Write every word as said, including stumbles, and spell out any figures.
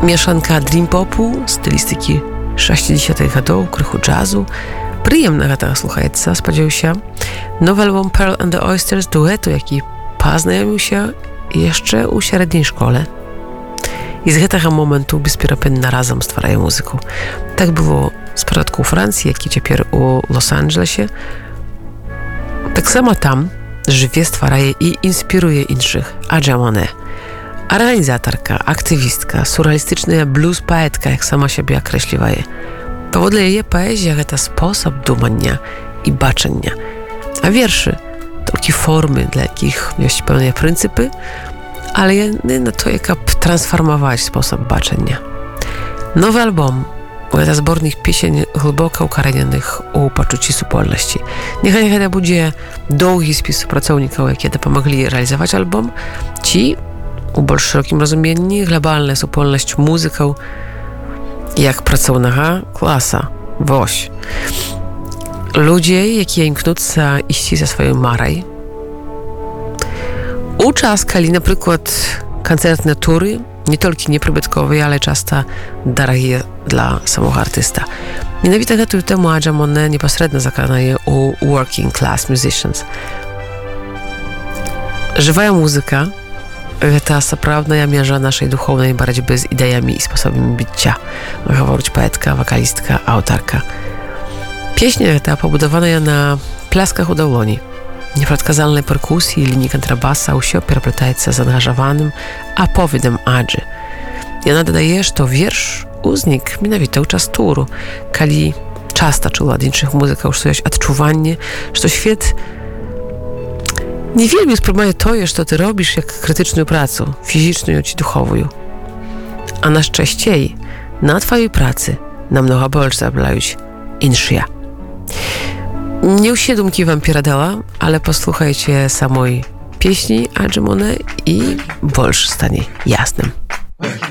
mieszanka dream popu, stylistyki sześćdziesiątych latów, krychu jazzu. Przyjemna gata słuchaється, spodziewał się. Nowy album Pearl and the Oysters, duetu, jaki poznajomił się jeszcze u średniej szkole. I z tego momentu bezpierapinna razem stwarają muzykę. Tak było z początku u Francji, jak i teraz u Los Angelesie. Tak samo tam żywie stwaraje i inspiruje innych Adja Monet. Organizatorka, aktywistka, surrealistyczna blues poetka, jak sama siebie określiła je. Powodle jej poezja to sposób dumania i baczenia, a wierszy tylko formy, dla jakich jest pełne pryncypy, ale nie na to, jak transformować sposób baczenia. Nowy album to zbornik piesień głęboko ukorenionych u poczuciu wspólności. Niechaj niechaj będzie długi spis pracowników, jakie pomogli realizować album, ci u bardziej szerokim rozumieniu globalna wspólność muzyką, jak pracowna klasa, woś. Ludzie, jakie imknąca iść za swoją maraj. U czas, kiedy na przykład koncertne tury, nie tylko nieprzybytkowe, ale często drogie dla samego artysta. Nienawidzę tego temu Adja Monet niepośrednio zakranaje u working class musicians. Żywa muzyka to zaprawna mierza naszej duchownej borotьby z ideami i sposobami bycia. Mogę mówić poetka, wokalistka, autorka. Pieśń ta pobudowana na plaskach u dłoni. Nieprzedkazalnej perkusji i linii kontrabasa usio переплетается z zaangażowanym opowiedem Adży. Ja dodaję, że to wiersz uznik mianowito u czas turu, kiedy często czuła od innych muzyków coś odczuwanie, że to świat niewiele spróbuje to, co ty robisz, jak krytyczną pracę, fizyczną i duchową. A na szczęście na twojej pracy namnogo больше zablają innych. Nie usiedumki wam pierdala, ale posłuchajcie samej pieśni Adji Monet i больше stanie jasnym.